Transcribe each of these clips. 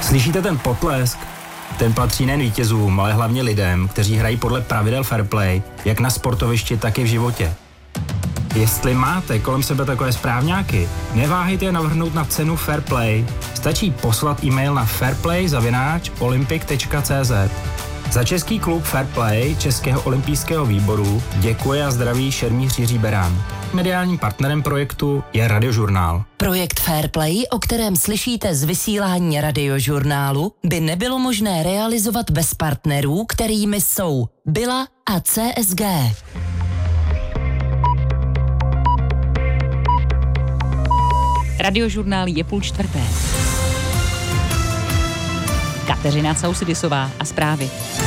Slyšíte ten potlesk? Ten patří nejen vítězům, ale hlavně lidem, kteří hrají podle pravidel fair play, jak na sportovišti, tak i v životě. Jestli máte kolem sebe takové správňáky, neváhejte je navrhnout na cenu Fair Play. Stačí poslat e-mail na fairplay@olympic.cz. Za český klub Fair Play Českého olympijského výboru děkuje a zdraví šermíř Jiří Berán. Mediálním partnerem projektu je Radiožurnál. Projekt Fair Play, o kterém slyšíte z vysílání Radiožurnálu, by nebylo možné realizovat bez partnerů, kterými jsou Byla a CSG. Radiožurnál je 3:30. Kateřina Sausidisová a zprávy.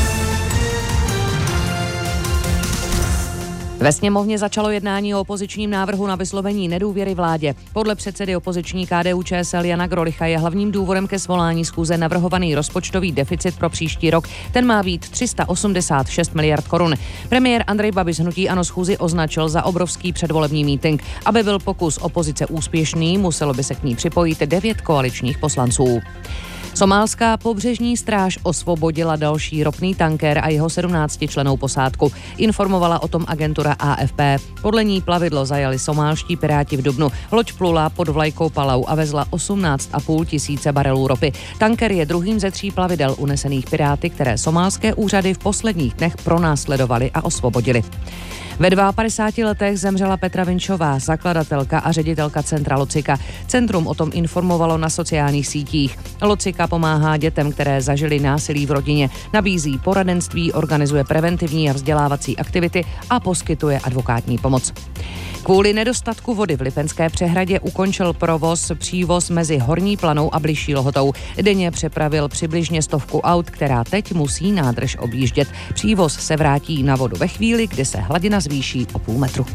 Ve sněmovně začalo jednání o opozičním návrhu na vyslovení nedůvěry vládě. Podle předsedy opoziční KDU-ČSL Jana Grolicha je hlavním důvodem ke svolání schůze navrhovaný rozpočtový deficit pro příští rok. Ten má být 386 miliard korun. Premiér Andrej Babiš hnutí ANO schůzi označil za obrovský předvolební mítink. Aby byl pokus opozice úspěšný, muselo by se k ní připojit 9 koaličních poslanců. Somálská pobřežní stráž osvobodila další ropný tanker a jeho 17člennou posádku. Informovala o tom agentura AFP. Podle ní plavidlo zajali somálští piráti v dubnu. Loď plula pod vlajkou Palau a vezla 18,5 tisíce barelů ropy. Tanker je druhým ze 3 plavidel unesených piráty, které somálské úřady v posledních dnech pronásledovaly a osvobodili. Ve 52 letech zemřela Petra Vinčová, zakladatelka a ředitelka centra Locika. Centrum o tom informovalo na sociálních sítích. Locika pomáhá dětem, které zažily násilí v rodině, nabízí poradenství, organizuje preventivní a vzdělávací aktivity a poskytuje advokátní pomoc. Kvůli nedostatku vody v Lipenské přehradě ukončil přívoz mezi Horní Planou a Bližší Lhotou. Denně přepravil přibližně 100 aut, která teď musí nádrž objíždět. Přívoz se vrátí na vodu ve chvíli, kdy se hladina zvýší o půl metru.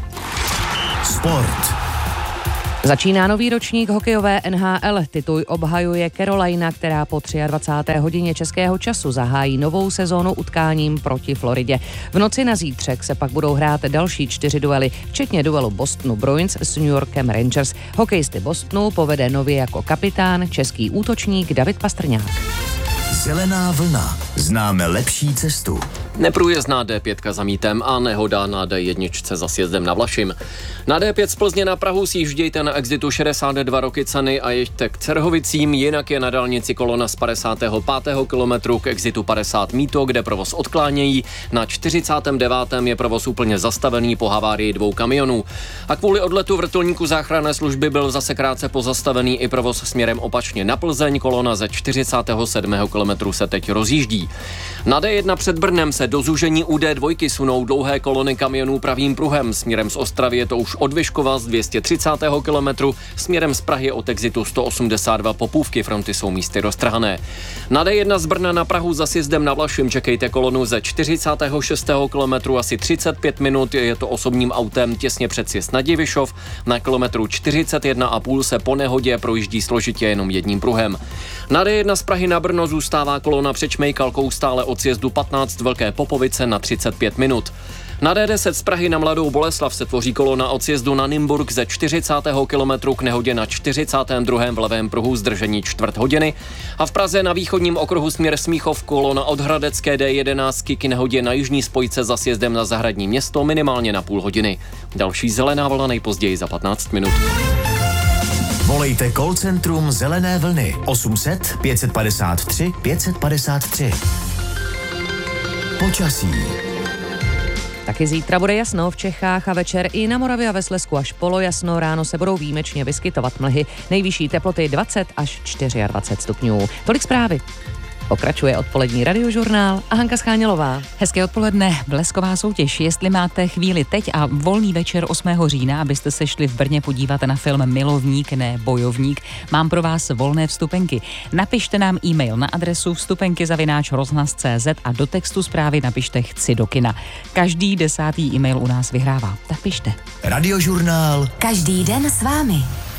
Sport. Začíná nový ročník hokejové NHL. Titul obhajuje Carolina, která po 23. hodině českého času zahájí novou sezónu utkáním proti Floridě. V noci na zítřek se pak budou hrát další 4 duely, včetně duelu Bostonu Bruins s New Yorkem Rangers. Hokejisty Bostonu povede nově jako kapitán český útočník David Pastrňák. Zelená vlna. Známe lepší cestu. Neprůjezdná D5 za Mítem a nehoda na D1 za sjezdem na Vlašim. Na D5 z Plzně na Prahu sjíždějte na exitu 62 Rokycany a jeďte k Cerhovicím, jinak je na dálnici kolona z 55. kilometru k exitu 50 Mýto, kde provoz odklánějí. Na 49. je provoz úplně zastavený po havárii 2 kamionů. A kvůli odletu vrtulníku záchranné služby byl zase krátce pozastavený i provoz směrem opačně na Plzeň. Kolona ze 47. kilometru se teď rozjíždí. Na D1 před Brnem se do zúžení u D2 sunou dlouhé kolony kamionů pravým pruhem. Směrem z Ostravy je to už od Vyškova z 230. kilometru, směrem z Prahy od exitu 182 Popůvky, fronty jsou místy roztrhané. Na D1 z Brna na Prahu za sjezdem na Vlašim čekejte kolonu ze 46. kilometru asi 35 minut, je to osobním autem těsně před sjezd na Divišov. Na kilometru 41,5 se po nehodě projíždí složitě jenom jedním pruhem. Na D1 z Prahy na Brno zůstává kolona před Šmejkalkou stále od sjezdu 15 Velké Popovice na 35 minut. Na D10 z Prahy na Mladou Boleslav se tvoří kolona od sjezdu na Nymburk ze 40. kilometru k nehodě na 42. v levém pruhu zdržení čtvrt hodiny a v Praze na východním okruhu směr Smíchov kolona od Hradecké D11 k nehodě na jižní spojce za sjezdem na Zahradní Město minimálně na půl hodiny. Další zelená vlna nejpozději za 15 minut. Volejte call centrum Zelené vlny 800 553 553. Počasí. Taky zítra bude jasno v Čechách a večer i na Moravě a ve Slezsku až polojasno, ráno se budou výjimečně vyskytovat mlhy. Nejvyšší teploty 20 až 24 stupňů. Tolik zprávy. Pokračuje odpolední Radiožurnál a Hanka Schánělová. Hezké odpoledne, blesková soutěž. Jestli máte chvíli teď a volný večer 8. října, abyste se šli v Brně podívat na film Milovník, ne bojovník, mám pro vás volné vstupenky. Napište nám e-mail na adresu vstupenky@rozhlas.cz a do textu zprávy napište chci do kina. Každý 10. e-mail u nás vyhrává. Tak pište. Radiožurnál. Každý den s vámi.